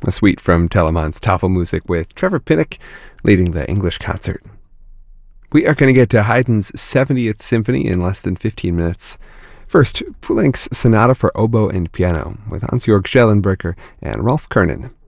a suite from Telemann's Tafelmusik with Trevor Pinnock leading the English concert. We are going to get to Haydn's 70th Symphony in less than 15 minutes. First, Poulenc's Sonata for Oboe and Piano with Hans-Georg Schellenberger and Rolf Kernen.